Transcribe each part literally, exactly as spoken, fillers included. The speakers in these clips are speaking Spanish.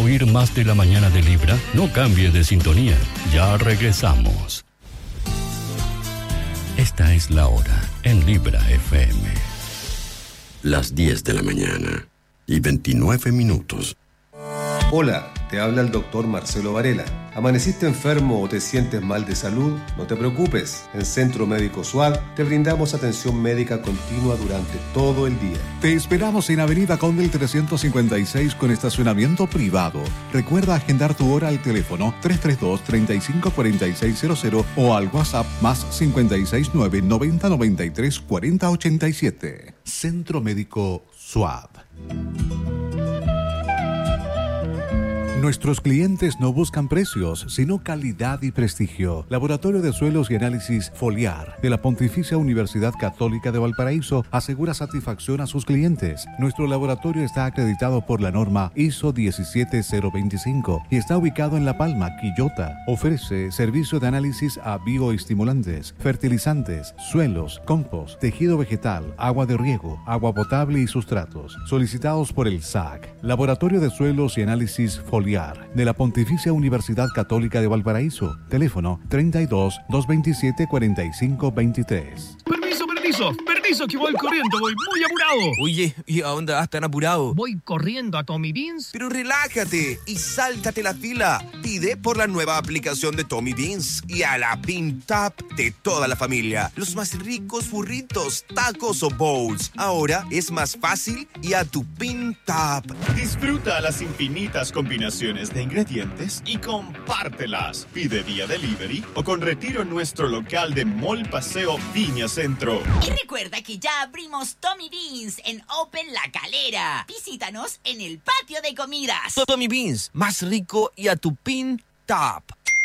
oír más de la mañana de Libra? No cambie de sintonía. Ya regresamos. Esta es la hora en Libra F M. Las diez de la mañana y veintinueve minutos. Hola, te habla el doctor Marcelo Varela. ¿Amaneciste enfermo o te sientes mal de salud? No te preocupes. En Centro Médico SUAD te brindamos atención médica continua durante todo el día. Te esperamos en Avenida Condel trescientos cincuenta y seis con estacionamiento privado. Recuerda agendar tu hora al teléfono tres tres dos, tres cinco cuatro seis cero cero o al WhatsApp más cinco seis nueve, noventa noventa y tres, cuarenta ochenta y siete. Centro Médico SUAD. Nuestros clientes no buscan precios, sino calidad y prestigio. Laboratorio de Suelos y Análisis Foliar de la Pontificia Universidad Católica de Valparaíso asegura satisfacción a sus clientes. Nuestro laboratorio está acreditado por la norma I S O diecisiete cero veinticinco y está ubicado en La Palma, Quillota. Ofrece servicio de análisis a bioestimulantes, fertilizantes, suelos, compost, tejido vegetal, agua de riego, agua potable y sustratos. Solicitados por el S A C. Laboratorio de Suelos y Análisis Foliar de la Pontificia Universidad Católica de Valparaíso. Teléfono treinta y dos, doscientos veintisiete, cuarenta y cinco veintitrés. Permiso, permiso, permiso que voy corriendo, voy muy apurado. Oye, ¿y a dónde vas tan apurado? Voy corriendo a Tommy Beans. Pero relájate y sáltate la fila. Pide por la nueva aplicación de Tommy Beans y a la Bean Tap de toda la familia. Los más ricos burritos, tacos o bowls. Ahora es más fácil y a tu Bean Tap. Disfruta las infinitas combinaciones de ingredientes y compártelas. Pide vía delivery o con retiro en nuestro local de Mall Paseo Viña Centro. Y recuerda que ya abrimos Tommy Beans en Open La Calera. Visítanos en el patio de comidas. Tommy Beans, más rico y a tu pin top.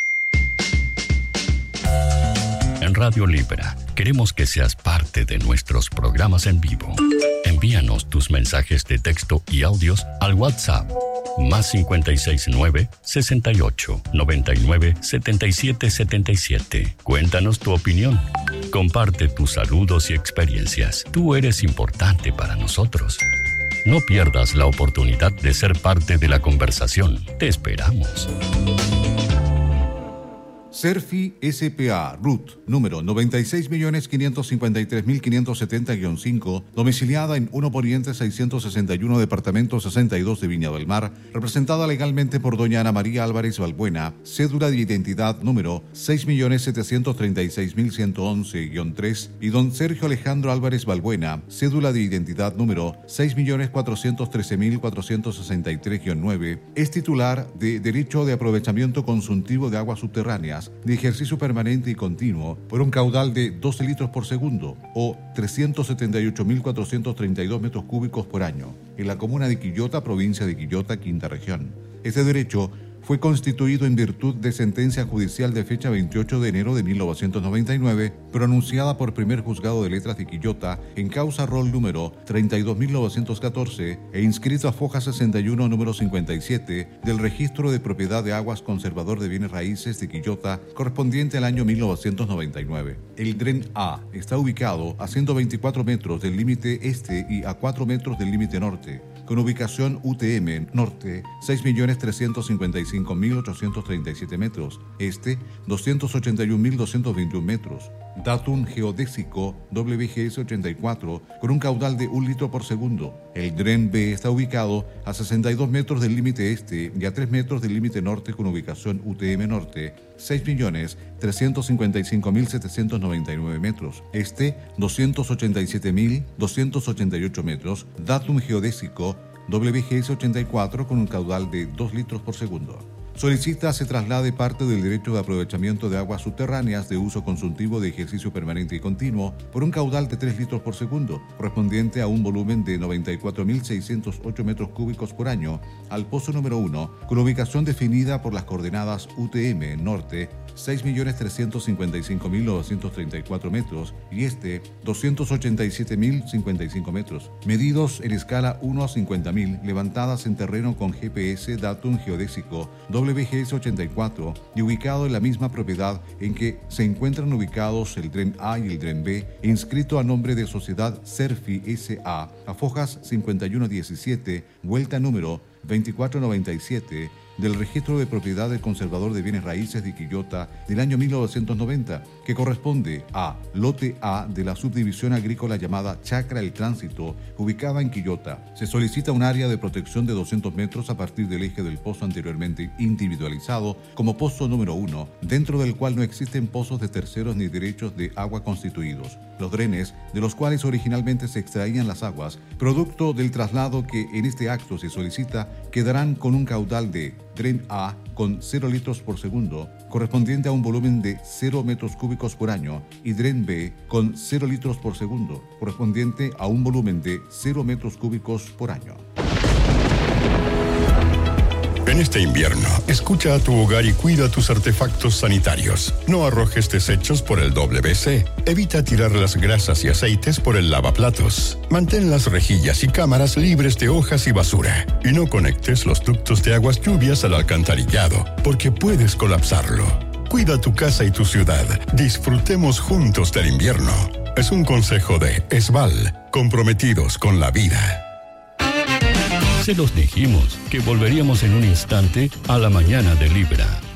En Radio Libra, queremos que seas parte de nuestros programas en vivo. Envíanos tus mensajes de texto y audios al WhatsApp más cinco seis nueve, sesenta y ocho, noventa y nueve, setenta y siete setenta y siete. Cuéntanos tu opinión. Comparte tus saludos y experiencias. Tú eres importante para nosotros. No pierdas la oportunidad de ser parte de la conversación. Te esperamos. Serfi S P A R U T, número noventa y seis millones quinientos cincuenta y tres mil quinientos setenta guion cinco, domiciliada en uno Poniente seiscientos sesenta y uno, departamento sesenta y dos de Viña del Mar, representada legalmente por doña Ana María Álvarez Balbuena, cédula de identidad número seis millones setecientos treinta y seis mil ciento once guion tres, y don Sergio Alejandro Álvarez Balbuena, cédula de identidad número seis millones cuatrocientos trece mil cuatrocientos sesenta y tres guion nueve, es titular de derecho de aprovechamiento consultivo de aguas subterráneas de ejercicio permanente y continuo por un caudal de doce litros por segundo o trescientos setenta y ocho mil cuatrocientos treinta y dos metros cúbicos por año en la comuna de Quillota, provincia de Quillota, quinta región. Este derecho fue constituido en virtud de sentencia judicial de fecha veintiocho de enero de mil novecientos noventa y nueve, pronunciada por primer juzgado de letras de Quillota en causa rol número treinta y dos mil novecientos catorce e inscrito a foja sesenta y uno número cincuenta y siete del Registro de Propiedad de Aguas Conservador de Bienes Raíces de Quillota, correspondiente al año mil novecientos noventa y nueve. El Dren A está ubicado a ciento veinticuatro metros del límite este y a cuatro metros del límite norte, con ubicación U T M norte seis millones trescientos cincuenta y cinco mil ochocientos treinta y siete metros, este doscientos ochenta y un mil doscientos veintiún metros. Datum geodésico W G S ochenta y cuatro con un caudal de un litro por segundo. El Dren B está ubicado a sesenta y dos metros del límite este y a tres metros del límite norte con ubicación U T M norte seis millones trescientos cincuenta y cinco mil setecientos noventa y nueve metros, este doscientos ochenta y siete mil doscientos ochenta y ocho metros. Datum geodésico W G S ochenta y cuatro con un caudal de dos litros por segundo. Solicita se traslade parte del derecho de aprovechamiento de aguas subterráneas de uso consultivo de ejercicio permanente y continuo por un caudal de tres litros por segundo, correspondiente a un volumen de noventa y cuatro mil seiscientos ocho metros cúbicos por año, al pozo número uno, con ubicación definida por las coordenadas U T M norte seis millones trescientos cincuenta y cinco mil novecientos treinta y cuatro metros y este doscientos ochenta y siete mil cincuenta y cinco metros, medidos en escala uno a cincuenta mil, levantadas en terreno con G P S datum geodésico W G S ochenta y cuatro y ubicado en la misma propiedad en que se encuentran ubicados el Dren A y el Dren B, inscrito a nombre de Sociedad Serfi S A a fojas cincuenta y uno diecisiete, vuelta número veinticuatro noventa y siete del Registro de Propiedad del Conservador de Bienes Raíces de Quillota del año mil novecientos noventa, que corresponde a lote A de la subdivisión agrícola llamada Chacra El Tránsito, ubicada en Quillota. Se solicita un área de protección de doscientos metros a partir del eje del pozo anteriormente individualizado como pozo número uno, dentro del cual no existen pozos de terceros ni derechos de agua constituidos. Los drenes, de los cuales originalmente se extraían las aguas, producto del traslado que en este acto se solicita, quedarán con un caudal de Dren A con cero litros por segundo, correspondiente a un volumen de cero metros cúbicos por año, y Dren B con cero litros por segundo, correspondiente a un volumen de cero metros cúbicos por año. En este invierno, escucha a tu hogar y cuida tus artefactos sanitarios. No arrojes desechos por el doble C. Evita tirar las grasas y aceites por el lavaplatos. Mantén las rejillas y cámaras libres de hojas y basura. Y no conectes los ductos de aguas lluvias al alcantarillado, porque puedes colapsarlo. Cuida tu casa y tu ciudad. Disfrutemos juntos del invierno. Es un consejo de Esval, comprometidos con la vida. Se los dijimos que volveríamos en un instante a la mañana de Libra.